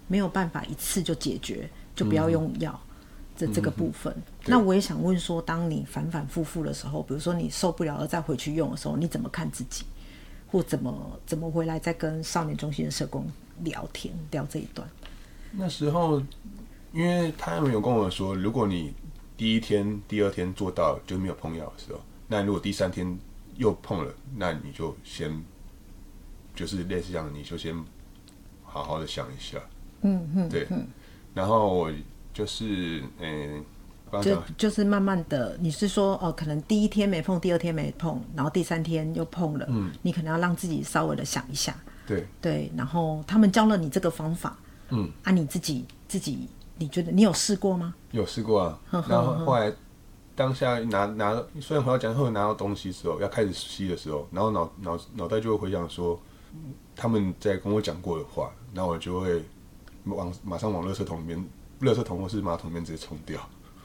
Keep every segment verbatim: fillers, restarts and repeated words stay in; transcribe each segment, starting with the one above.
没有办法一次就解决，就不要用药的这个部分。 嗯、 那我也想问说，当你反反复复的时候，比如说你受不了了再回去用的时候，你怎么看自己，或怎么怎么回来再跟少年中心的社工聊天聊这一段？ 那时候，因为他们有跟我说，如果你第一天、第二天做到就没有碰药的时候，那如果第三天又碰了，那你就先就是类似这样，你就先好好的想一下。 嗯嗯， 对。 嗯， 然后我就是嗯。欸就就是慢慢的，你是说哦，可能第一天没碰，第二天没碰，然后第三天又碰了，嗯，你可能要让自己稍微的想一下， 对对，然后他们教了你这个方法，嗯，啊，你自己自己你觉得你有试过吗？ 有试过啊，然后后来当下拿拿，虽然回到讲后拿到东西的时候，要开始吸的时候，然后脑脑脑袋就会回想说他们在跟我讲过的话，然后我就会往马上往垃圾桶里面，垃圾桶或是马桶里面直接冲掉。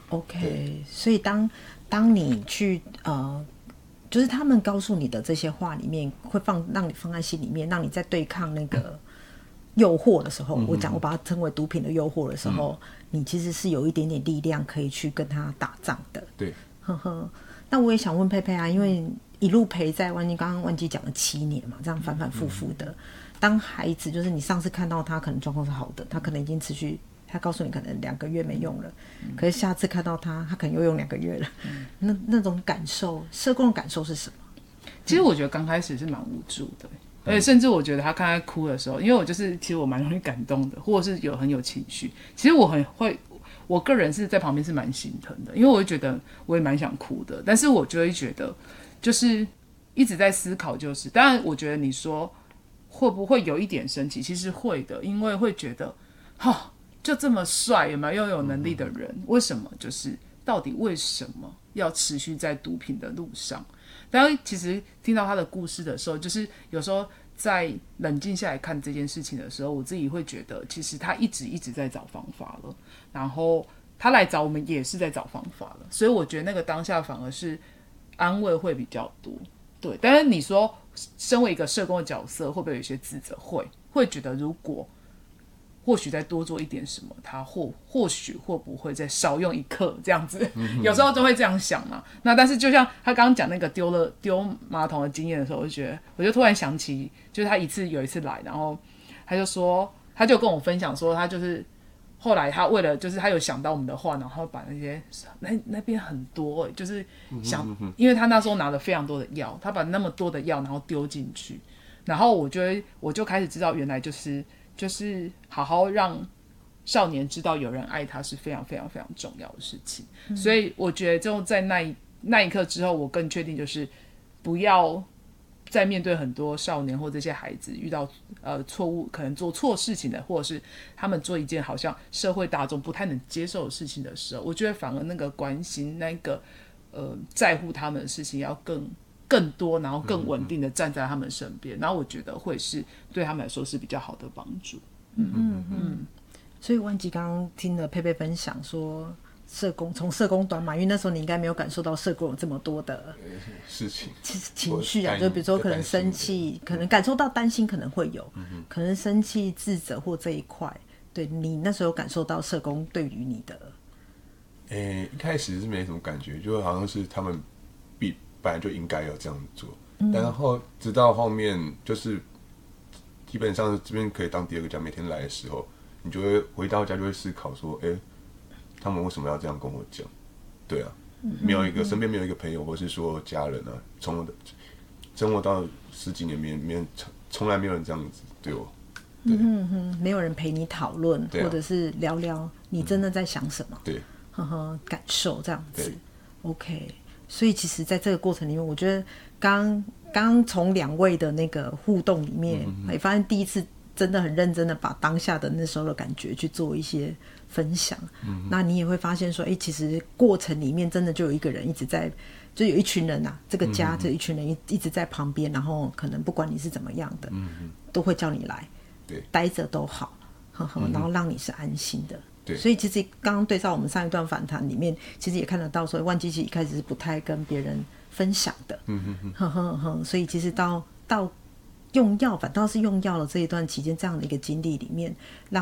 OK， 所以当当你去呃，就是他们告诉你的这些话里面，会放让你放在心里面，让你在对抗那个诱惑的时候，嗯、我讲我把它称为毒品的诱惑的时候，嗯、你其实是有一点点力量可以去跟他打仗的。 对， 呵呵。那我也想问佩佩啊，因为一路陪在万基，刚刚万基讲了七年嘛，这样反反复复的，嗯、当孩子就是你上次看到他可能状况是好的，他可能已经持续。他告诉你可能两个月没用了，嗯、可是下次看到他，他可能又用两个月了。嗯、那那种感受，社工的感受是什么？ 其实我觉得刚开始是蛮无助的，而且甚至我觉得他刚才哭的时候，因为我就是其实我蛮容易感动的，或者是有很有情绪。其实我很会，我个人是在旁边是蛮心疼的，因为我会觉得我也蛮想哭的，但是我就会觉得就是一直在思考，就是当然我觉得你说会不会有一点生气，其实会的，因为会觉得哈。就这么帅，有没有又有能力的人，为什么就是到底为什么要持续在毒品的路上？但其实听到他的故事的时候，就是有时候在冷静下来看这件事情的时候，我自己会觉得，其实他一直一直在找方法了，然后他来找我们也是在找方法了，所以我觉得那个当下反而是安慰会比较多。对，但是你说身为一个社工的角色，会不会有一些自责？会，会觉得如果。或许再多做一点什么，他或或许会不会再少用一克这样子，嗯、有时候都会这样想嘛。那但是就像他刚刚讲那个丢了丢马桶的经验的时候，我就觉得，我就突然想起，就是他一次有一次来，然后他就说，他就跟我分享说，他就是后来他为了就是他有想到我们的话，然后把那些那那边很多，就是想，嗯、哼哼因为他那时候拿了非常多的药，他把那么多的药然后丢进去，然后我就我就开始知道原来就是。就是好好让少年知道有人爱他是非常非常非常重要的事情，嗯、所以我觉得就在那一那一刻之后，我更确定就是不要再面对很多少年或这些孩子遇到呃错误，可能做错事情的，或者是他们做一件好像社会大众不太能接受的事情的时候，我觉得反而那个关心那个呃在乎他们的事情要更。更多，然后更稳定的站在他们身边，嗯、然后我觉得会是对他们来说是比较好的帮助。 嗯嗯嗯。所以万基刚刚听了佩佩分享说，社工从社工端嘛，因为那时候你应该没有感受到社工有这么多的事情情绪啊，就比如说可能生气，可能感受到担心，可能会有，嗯、可能生气、自责或这一块，对你那时候有感受到社工对于你的， 诶、欸，一开始是没什么感觉，就好像是他们必。本来就应该要这样做，嗯、然后直到后面就是基本上这边可以当第二个家，每天来的时候，你就会回到家就会思考说，哎、欸，他们为什么要这样跟我讲？对啊，嗯、没有一个身边没有一个朋友或是说家人啊，从我的生活到十几年里面，从来没有人这样子对我。对嗯哼，没有人陪你讨论， 啊、 或者是聊聊你真的在想什么， 对， 呵呵，感受这样子 ，OK。所以其实在这个过程里面，我觉得刚刚从两位的那个互动里面，也、嗯、发现第一次真的很认真的把当下的那时候的感觉去做一些分享。嗯、那你也会发现说，哎，其实过程里面真的就有一个人一直在，就有一群人啊，这个家这、嗯、一群人一直在旁边，然后可能不管你是怎么样的，嗯、都会叫你来， 对， 待着都好，呵呵，然后让你是安心的。 对， 所以其实刚刚对照我们上一段访谈里面，其实也看得到说，万基其实一开始是不太跟别人分享的，嗯哼哼，呵呵呵。所以其实到到用药，反倒是用药了这一段期间这样的一个经历里面，让